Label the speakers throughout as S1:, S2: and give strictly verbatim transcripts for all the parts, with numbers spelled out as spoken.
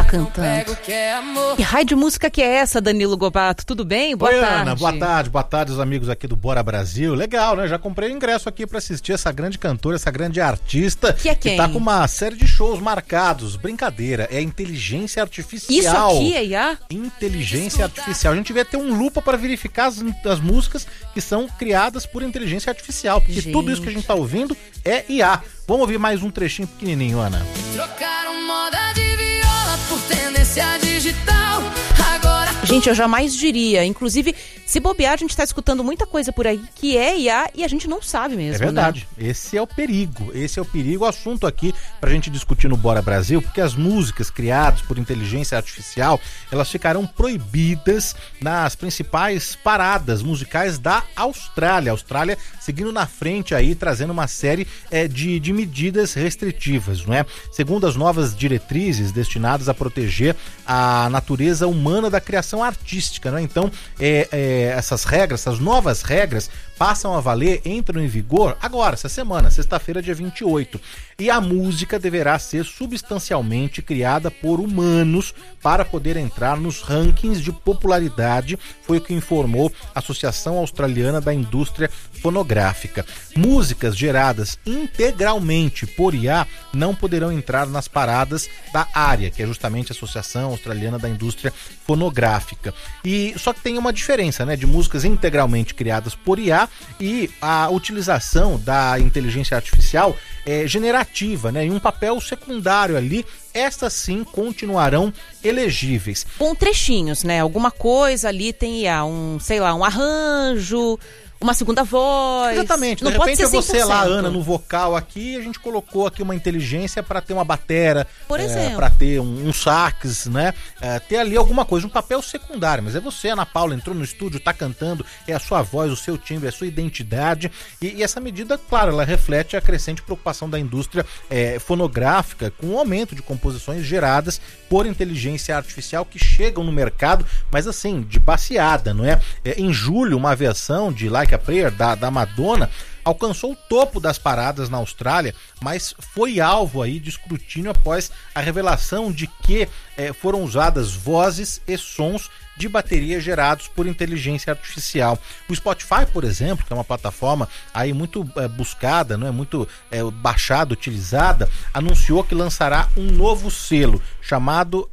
S1: cantando. Que raio de música que é essa, Danilo Gobato? Tudo bem? Boa
S2: Oi,
S1: tarde.
S2: Ana, boa tarde, boa tarde os amigos aqui do Bora Brasil. Legal, né? Já comprei o ingresso aqui pra assistir essa grande cantora, essa grande artista.
S1: Que é quem?
S2: Que tá com uma série de shows marcados. Brincadeira, é inteligência artificial.
S1: Isso aqui é I A?
S2: Inteligência artificial. A gente devia ter um lupa para verificar as, as músicas que são criadas por inteligência artificial. Porque
S1: gente.
S2: tudo isso que a gente tá ouvindo é I A. Vamos ouvir mais um trechinho pequenininho, Ana.
S3: Trocaram moda de viola por tendência digital. Agora...
S1: Gente, eu jamais diria. Inclusive, se bobear, a gente tá escutando muita coisa por aí que é I A e a gente não sabe mesmo,
S2: É verdade.
S1: Né?
S2: Esse é o perigo. Esse é o perigo. O assunto aqui pra gente discutir no Bora Brasil, porque as músicas criadas por inteligência artificial, elas ficarão proibidas nas principais paradas musicais da Austrália. A Austrália seguindo na frente aí, trazendo uma série é, de, de medidas restritivas, não é? Segundo as novas diretrizes destinadas a proteger a natureza humana da criação artística, não é? Então, é, é, essas regras, essas novas regras passam a valer, entram em vigor agora, essa semana, sexta-feira, dia vinte e oito. E a música deverá ser substancialmente criada por humanos para poder entrar nos rankings de popularidade, foi o que informou a Associação Australiana da Indústria Fonográfica. Músicas geradas integralmente por I A não poderão entrar nas paradas da área, que é justamente a Associação Australiana da Indústria Fonográfica. E só que tem uma diferença, né, de músicas integralmente criadas por I A e a utilização da inteligência artificial é, generativa, né, em um papel secundário ali. Estas sim continuarão elegíveis.
S1: Com trechinhos, né? Alguma coisa ali tem I A, um, sei lá, um arranjo, uma segunda voz.
S2: Exatamente,
S1: não
S2: de
S1: pode
S2: repente é
S1: ser
S2: você lá,
S1: cem por cento.
S2: Ana, no vocal aqui, a gente colocou aqui uma inteligência para ter uma batera,
S1: por exemplo,
S2: é, para ter um, um sax, né? É, ter ali alguma coisa, um papel secundário, mas é você, Ana Paula, entrou no estúdio, tá cantando, é a sua voz, o seu timbre, a sua identidade, e, e essa medida, claro, ela reflete a crescente preocupação da indústria é, fonográfica com o aumento de composições geradas por inteligência artificial que chegam no mercado, mas assim, de baseada, não é? é em julho, uma versão de Like a Prayer da, da Madonna alcançou o topo das paradas na Austrália, mas foi alvo aí de escrutínio após a revelação de que eh, foram usadas vozes e sons de bateria gerados por inteligência artificial. O Spotify, por exemplo, que é uma plataforma aí muito é, buscada, não é muito é, baixada, utilizada, anunciou que lançará um novo selo chamado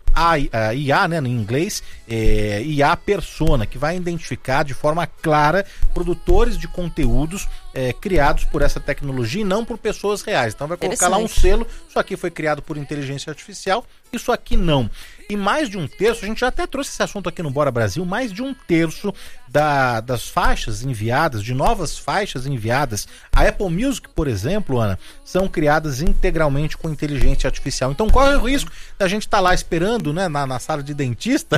S2: I A, né, em inglês, é, I A Persona, que vai identificar de forma clara produtores de conteúdos é, criados por essa tecnologia e não por pessoas reais. Então vai colocar lá um selo, isso aqui foi criado por inteligência artificial, isso aqui não. E mais de um terço, a gente já até trouxe esse assunto aqui no Bora Brasil, mais de um terço da, das faixas enviadas, de novas faixas enviadas a Apple Music, por exemplo, Ana, são criadas integralmente com inteligência artificial. Então corre o risco da gente estar tá lá esperando, né, na, na sala de dentista,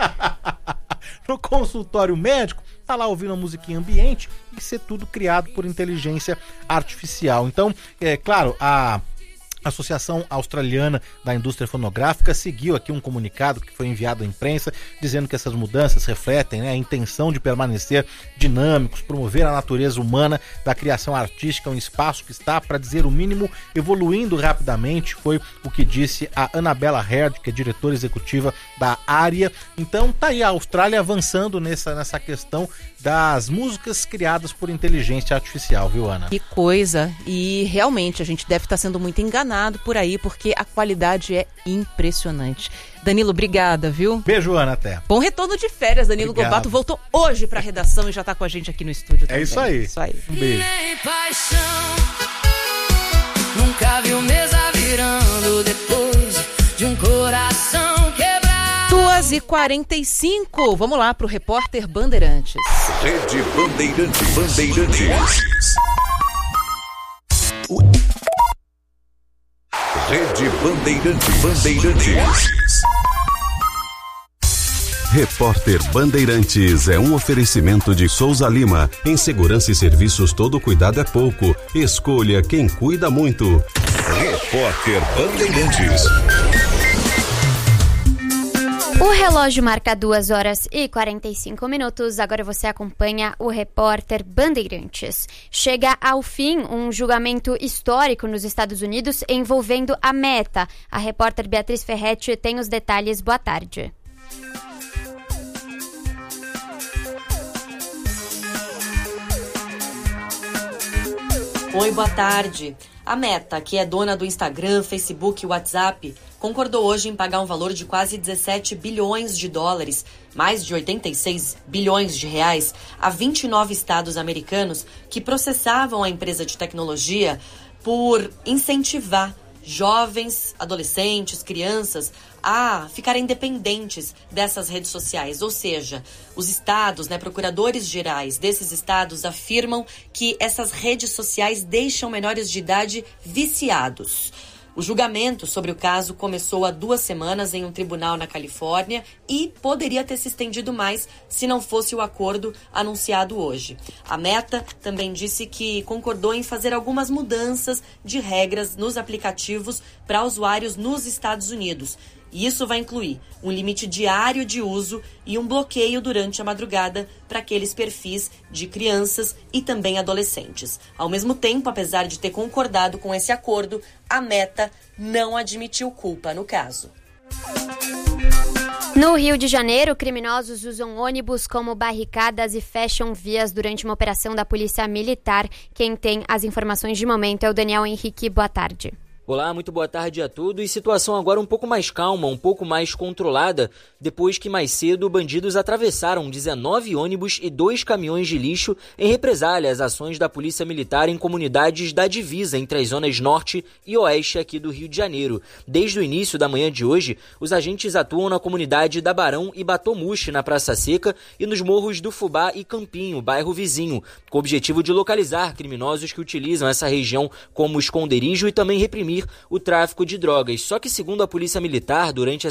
S2: no consultório médico, tá lá ouvindo a musiquinha ambiente e ser tudo criado por inteligência artificial. Então, é claro, a Associação Australiana da Indústria Fonográfica seguiu aqui um comunicado que foi enviado à imprensa, dizendo que essas mudanças refletem, né, a intenção de permanecer dinâmicos, promover a natureza humana da criação artística, um espaço que está, para dizer o mínimo, evoluindo rapidamente, foi o que disse a Annabella Herd, que é diretora executiva da área. Então tá aí a Austrália avançando nessa, nessa questão das músicas criadas por inteligência artificial, viu, Ana?
S1: Que coisa, e realmente a gente deve estar sendo muito enganado por aí, porque a qualidade é impressionante. Danilo, obrigada, viu?
S2: Beijo, Ana, até.
S1: Bom retorno de férias, Danilo
S2: Obrigado.
S1: Gobato voltou hoje pra redação e já tá com a gente aqui no estúdio também.
S2: É isso aí.
S1: Isso aí.
S2: Um beijo.
S3: Nem paixão, nunca viu mesa virando depois de um coração quebrado.
S1: duas e quarenta e cinco, vamos lá pro repórter Bandeirantes.
S4: Rede Bandeirantes. Bandeirantes. Rede Bandeirantes. Bandeirantes. Repórter Bandeirantes é um oferecimento de Souza Lima. Em segurança e serviços, todo cuidado é pouco. Escolha quem cuida muito. Repórter Bandeirantes.
S5: O relógio marca duas horas e quarenta e cinco minutos. Agora você acompanha o repórter Bandeirantes. Chega ao fim um julgamento histórico nos Estados Unidos envolvendo a Meta. A repórter Beatriz Ferretti tem os detalhes. Boa tarde.
S6: Oi, boa tarde. A Meta, que é dona do Instagram, Facebook e WhatsApp, concordou hoje em pagar um valor de quase dezessete bilhões de dólares, mais de oitenta e seis bilhões de reais, a vinte e nove estados americanos que processavam a empresa de tecnologia por incentivar jovens, adolescentes, crianças a ficarem dependentes dessas redes sociais. Ou seja, os estados, né, procuradores gerais desses estados afirmam que essas redes sociais deixam menores de idade viciados. O julgamento sobre o caso começou há duas semanas em um tribunal na Califórnia e poderia ter se estendido mais se não fosse o acordo anunciado hoje. A Meta também disse que concordou em fazer algumas mudanças de regras nos aplicativos para usuários nos Estados Unidos. E isso vai incluir um limite diário de uso e um bloqueio durante a madrugada para aqueles perfis de crianças e também adolescentes. Ao mesmo tempo, apesar de ter concordado com esse acordo, a Meta não admitiu culpa no caso.
S5: No Rio de Janeiro, criminosos usam ônibus como barricadas e fecham vias durante uma operação da Polícia Militar. Quem tem as informações de momento é o Daniel Henrique. Boa tarde.
S7: Olá, muito boa tarde a todos. E situação agora um pouco mais calma, um pouco mais controlada, depois que mais cedo bandidos atravessaram dezenove ônibus e dois caminhões de lixo em represália às ações da Polícia Militar em comunidades da divisa entre as zonas norte e oeste aqui do Rio de Janeiro. Desde o início da manhã de hoje, os agentes atuam na comunidade da Barão e Batomuxi, na Praça Seca, e nos morros do Fubá e Campinho, bairro vizinho, com o objetivo de localizar criminosos que utilizam essa região como esconderijo e também reprimir o tráfico de drogas. Só que, segundo a Polícia Militar, durante a